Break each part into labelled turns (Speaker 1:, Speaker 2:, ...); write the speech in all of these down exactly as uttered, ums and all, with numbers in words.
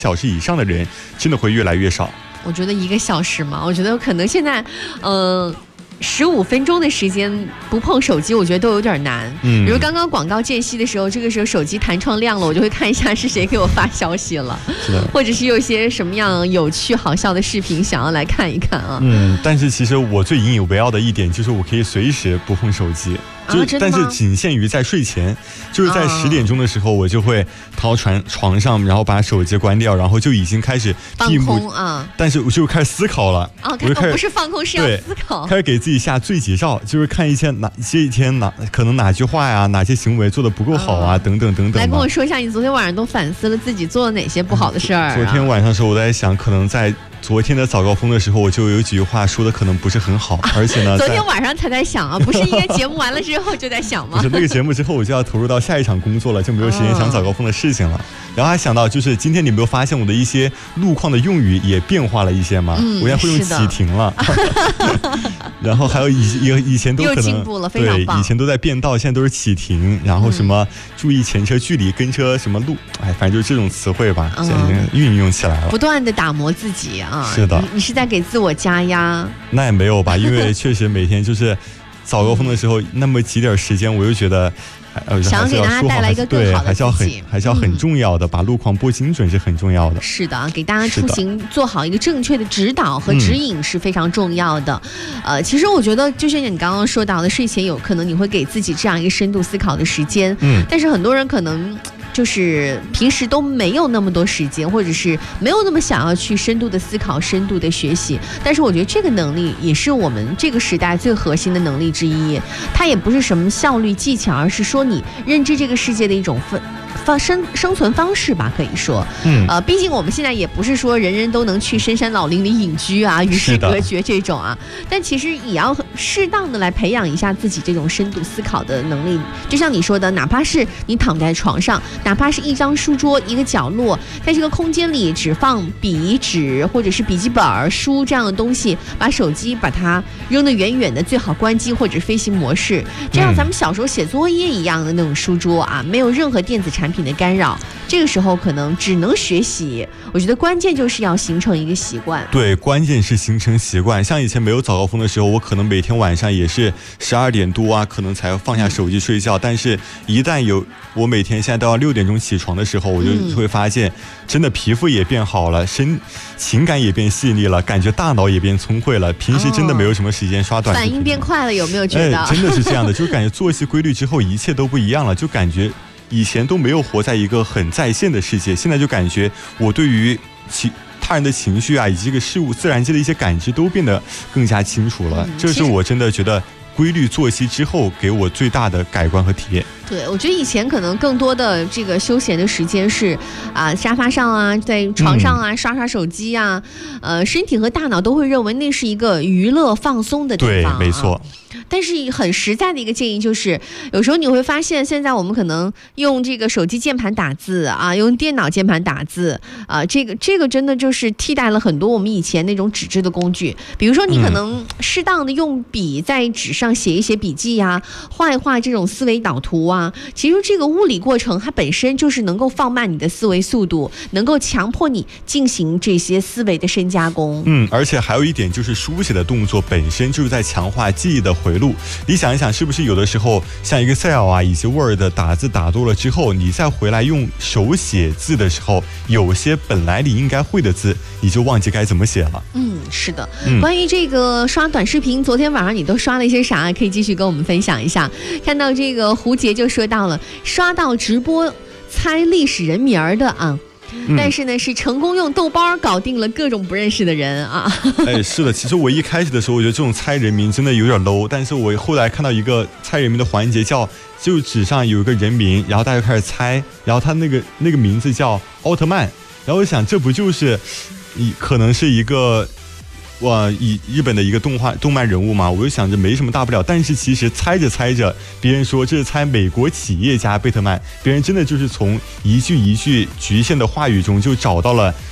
Speaker 1: 小时以上的人真的会越来越少。
Speaker 2: 我觉得一个小时嘛，我觉得可能现在，呃。十五分钟的时间不碰手机，我觉得都有点难。嗯，比如刚刚广告间隙的时候，这个时候手机弹窗亮了，我就会看一下是谁给我发消息了，是的，或者是有一些什么样有趣好笑的视频想要来看一看啊。
Speaker 1: 嗯，但是其实我最引以为傲的一点就是我可以随时不碰手机。就、啊、但是仅限于在睡前，就是在十点钟的时候，我就会躺床床上，然后把手机关掉，然后就已经开始
Speaker 2: 放空啊。
Speaker 1: 但是我就开始思考了。
Speaker 2: 哦，我就开始、哦、不是放空，是要思考。
Speaker 1: 开始给自己下罪己诏，就是看一些哪这一天哪可能哪句话呀、哪些行为做的不够好啊，哦、等等等等。
Speaker 2: 来跟我说一下，你昨天晚上都反思了自己做了哪些不好的事儿、啊？
Speaker 1: 昨天晚上的时候，我在想，可能在。昨天的早高峰的时候，我就有几句话说的可能不是很好，而且呢，
Speaker 2: 昨天晚上才在想啊，不是应该节目完了之后就在想吗？
Speaker 1: 不是那个节目之后，我就要投入到下一场工作了，就没有时间想早高峰的事情了。然后还想到，就是今天你没有发现我的一些路况的用语也变化了一些吗？嗯、我现在会用启停了。然后还有以以以前都可能
Speaker 2: 又进步了，非常棒。
Speaker 1: 对，以前都在变道，现在都是启停，然后什么注意前车距离、跟车什么路，哎，反正就是这种词汇吧，现在已经运用起来了，
Speaker 2: 不断的打磨自己啊。
Speaker 1: 是的，
Speaker 2: 你, 你是在给自我加压？
Speaker 1: 那也没有吧，因为确实每天就是早高峰的时候，那么几点时间，我又觉得。呃、
Speaker 2: 想给大家带来一个更好的
Speaker 1: 还是要很还是要很重要的、嗯，把路况拨精准是很重要的。
Speaker 2: 是的，给大家出行做好一个正确的指导和指引是非常重要的。嗯、呃，其实我觉得，就像你刚刚说到的，睡前有可能你会给自己这样一个深度思考的时间，嗯，但是很多人可能。就是平时都没有那么多时间，或者是没有那么想要去深度的思考、深度的学习。但是我觉得这个能力也是我们这个时代最核心的能力之一。它也不是什么效率技巧，而是说你认知这个世界的一种分。方生生存方式吧，可以说，嗯，呃，毕竟我们现在也不是说人人都能去深山老林里隐居啊，与世隔绝这种啊，但其实也要适当的来培养一下自己这种深度思考的能力。就像你说的，哪怕是你躺在床上，哪怕是一张书桌一个角落，在这个空间里只放笔纸或者是笔记本书这样的东西，把手机把它扔得远远的，最好关机或者飞行模式，这样咱们小时候写作业一样的那种书桌啊，没有任何电子产品产品的干扰，这个时候可能只能学习。我觉得关键就是要形成一个习惯。
Speaker 1: 对，关键是形成习惯。像以前没有早高峰的时候，我可能每天晚上也是十二点多啊，可能才放下手机睡觉。但是，一旦有我每天现在都要六点钟起床的时候，我就会发现，真的皮肤也变好了，身情感也变细腻了，感觉大脑也变聪慧了。平时真的没有什么时间刷短视频、
Speaker 2: 哦，反应变快了，有没有觉得？
Speaker 1: 哎，真的是这样的，就是感觉作息规律之后，一切都不一样了，就感觉。以前都没有活在一个很在线的世界，现在就感觉我对于其他人的情绪啊，以及这个事物自然界的一些感知都变得更加清楚了。嗯、这是我真的觉得规律作息之后给我最大的改观和体验。
Speaker 2: 对，我觉得以前可能更多的这个休闲的时间是啊，沙发上啊，在床上啊、嗯、刷刷手机啊，呃，身体和大脑都会认为那是一个娱乐放松的地方、啊。
Speaker 1: 对，没错。
Speaker 2: 但是很实在的一个建议就是，有时候你会发现，现在我们可能用这个手机键盘打字啊，用电脑键盘打字啊，这个这个真的就是替代了很多我们以前那种纸质的工具。比如说，你可能适当的用笔在纸上写一写笔记呀、啊，画一画这种思维导图啊。其实这个物理过程它本身就是能够放慢你的思维速度，能够强迫你进行这些思维的深加工。
Speaker 1: 嗯，而且还有一点就是书写的动作本身就是在强化记忆的回路。你想一想，是不是有的时候像 Excel 啊以及 Word 打字打多了之后，你再回来用手写字的时候，有些本来你应该会的字，你就忘记该怎么写了。
Speaker 2: 嗯，是的。嗯、关于这个刷短视频，昨天晚上你都刷了一些啥？可以继续跟我们分享一下。看到这个胡杰就说到了，刷到直播猜历史人名的啊。嗯、但是呢，是成功用豆包搞定了各种不认识的人啊！
Speaker 1: 哎，是的，其实我一开始的时候，我觉得这种猜人名真的有点 low， 但是我后来看到一个猜人名的环节叫，就纸上有一个人名，然后大家开始猜，然后他那个那个名字叫奥特曼，然后我想这不就是一可能是一个。哇，以日本的一个动画动漫人物嘛，我就想着没什么大不了，但是其实猜着猜着，别人说这是猜美国企业家贝特曼，别人真的就是从一句一句局限的话语中就找到了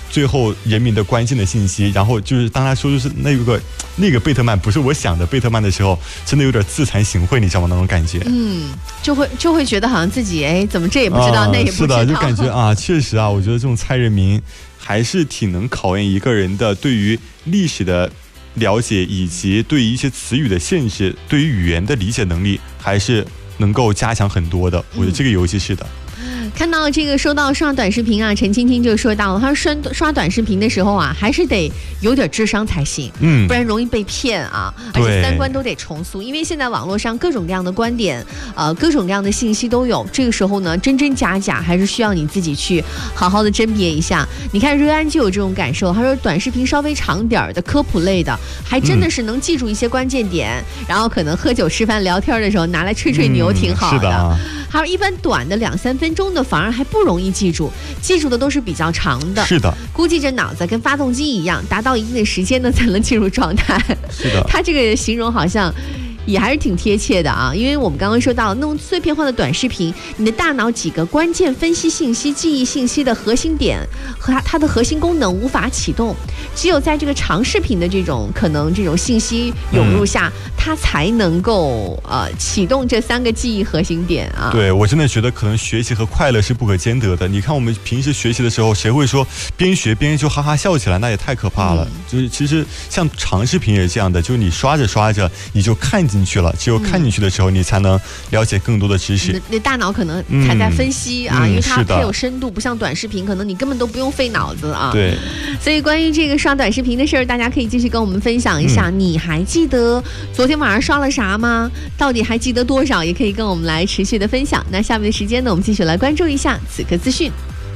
Speaker 1: 最后人民的关键的信息，然后就是当他说就是那个那个贝特曼不是我想的贝特曼的时候，真的有点自惭形秽，你知道吗？那种感觉，
Speaker 2: 嗯，就会就会觉得好像自己哎，怎么这也不知道，啊、那也不知道，
Speaker 1: 是的，就感觉啊，确实啊，我觉得这种猜人名还是挺能考验一个人的对于历史的了解，以及对于一些词语的限制，对于语言的理解能力，还是能够加强很多的。我觉得这个游戏是的。
Speaker 2: 看到这个说到刷短视频啊，陈青青就说到了，他说刷刷短视频的时候啊，还是得有点智商才行，嗯，不然容易被骗啊，而且三观都得重塑，因为现在网络上各种各样的观点，呃，各种各样的信息都有，这个时候呢，真真假假还是需要你自己去好好的甄别一下。你看瑞安就有这种感受，他说短视频稍微长点的科普类的，还真的是能记住一些关键点，嗯、然后可能喝酒吃饭聊天的时候拿来吹吹牛，挺好的。嗯、是的、啊。还有一般短的两三分钟的反而还不容易记住，记住的都是比较长的。是的，估计这脑子跟发动机一样，达到一定的时间呢才能进入状态。是的，他这个形容好像也还是挺贴切的啊，因为我们刚刚说到那种碎片化的短视频，你的大脑几个关键分析信息、记忆信息的核心点和它它的核心功能无法启动，只有在这个长视频的这种可能这种信息涌入下，嗯、它才能够呃启动这三个记忆核心点啊。
Speaker 1: 对，我真的觉得可能学习和快乐是不可兼得的。你看我们平时学习的时候，谁会说边学边就哈哈笑起来？那也太可怕了。嗯、就是其实像长视频也是这样的，就是你刷着刷着你就看进去了，只有看进去的时候，你才能了解更多的知识。
Speaker 2: 你的大脑可能还在分析、嗯、啊，因为它太有深度，不像短视频，可能你根本都不用费脑子啊。对。所以关于这个刷短视频的事儿，大家可以继续跟我们分享一下。嗯、你还记得昨天晚上刷了啥吗？到底还记得多少？也可以跟我们来持续的分享。那下面的时间呢，我们继续来关注一下此刻资讯。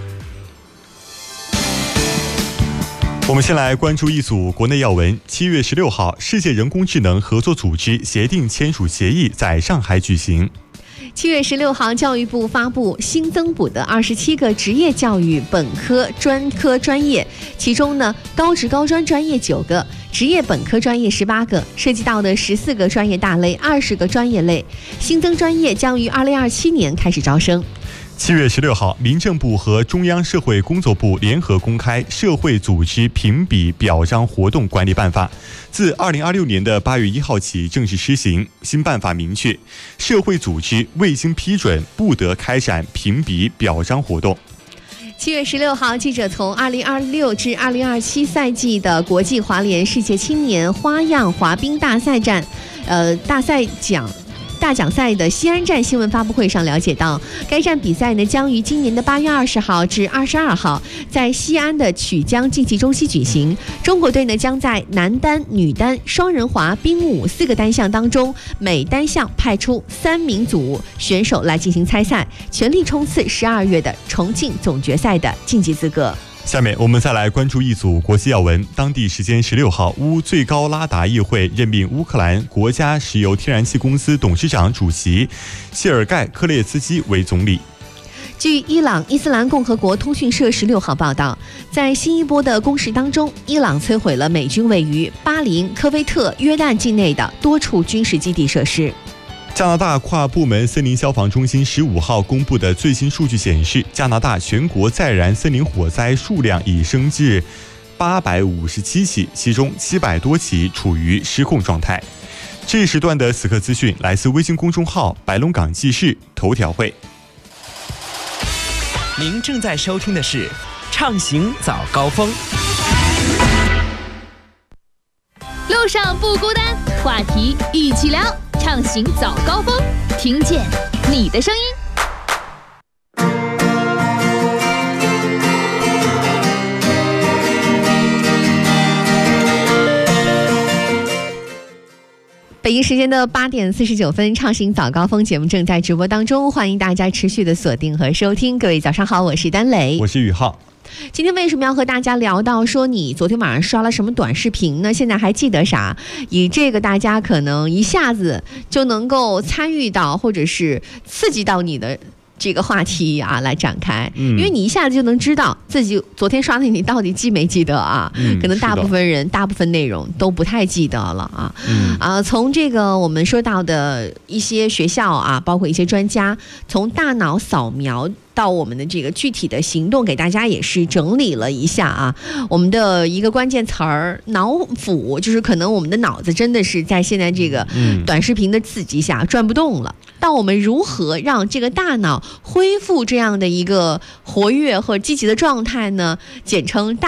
Speaker 1: 我们先来关注一组国内要闻。七月十六号，世界人工智能合作组织协定签署协议在上海举行。
Speaker 2: 七月十六号，教育部发布新增补的二十七个职业教育本科、专科专业，其中呢，高职高专专业九个，职业本科专业十八个，涉及到的十四个专业大类，二十个专业类，新增专业将于二零二七年开始招生。
Speaker 1: 七月十六号，民政部和中央社会工作部联合公开《社会组织评比表彰活动管理办法》，自二零二六年的八月一号起正式施行。新办法明确，社会组织未经批准不得开展评比表彰活动。
Speaker 2: 七月十六号，记者从二零二六至二零二七赛季的国际滑联世界青年花样滑冰大赛站，呃，大赛奖。大奖赛的西安站新闻发布会上了解到，该站比赛呢将于今年的八月二十号至二十二号在西安的曲江竞技中心举行。中国队呢将在男单、女单、双人滑、冰舞四个单项当中，每单项派出三名组选手来进行参赛，全力冲刺十二月的重庆总决赛的晋级资格。
Speaker 1: 下面我们再来关注一组国际要闻。当地时间十六号，乌最高拉达议会任命乌克兰国家石油天然气公司董事长主席谢尔盖·科列茨基为总理。
Speaker 2: 据伊朗伊斯兰共和国通讯社十六号报道，在新一波的攻势当中，伊朗摧毁了美军位于巴林、科威特、约旦境内的多处军事基地设施。
Speaker 1: 加拿大跨部门森林消防中心十五号公布的最新数据显示，加拿大全国在燃森林火灾数量已升至八百五十七起，其中七百多起处于失控状态。这一时段的此刻资讯来自微信公众号白龙港记事头条会。
Speaker 3: 您正在收听的是畅行早高峰。
Speaker 4: 路上不孤单，话题一起聊，畅行早高峰，听见你的声音。
Speaker 2: 北京时间的八点四十九分，畅行早高峰节目正在直播当中，欢迎大家持续的锁定和收听。各位早上好，我是丹蕾，
Speaker 1: 我是宇浩。
Speaker 2: 今天为什么要和大家聊到说你昨天晚上刷了什么短视频呢？现在还记得啥？以这个大家可能一下子就能够参与到或者是刺激到你的这个话题啊来展开、嗯、因为你一下子就能知道自己昨天刷的你到底记没记得啊、嗯、可能大部分人大部分内容都不太记得了啊、嗯、啊，从这个我们说到的一些学校啊，包括一些专家，从大脑扫描到我们的这个具体的行动，给大家也是整理了一下啊。我们的一个关键词儿脑腐，就是可能我们的脑子真的是在现在这个短视频的刺激下转不动了。但我们如何让这个大脑恢复这样的一个活跃和积极的状态呢？简称大